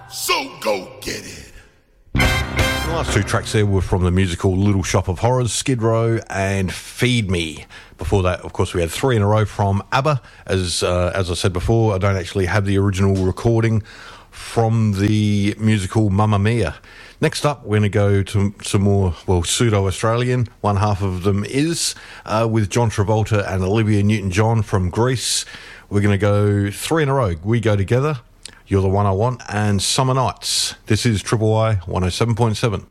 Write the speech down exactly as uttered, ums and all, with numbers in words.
So go get it. The last two tracks there were from the musical Little Shop of Horrors, Skid Row and Feed Me. Before that, of course, we had three in a row from ABBA. As uh, as I said before, I don't actually have the original recording from the musical Mamma Mia. Next up, we're going to go to some more, well, pseudo-Australian. One half of them is, uh, with John Travolta and Olivia Newton-John from Greece. We're going to go three in a row. We Go Together, You're the One I Want, and Summer Nights. This is Triple I one oh seven point seven.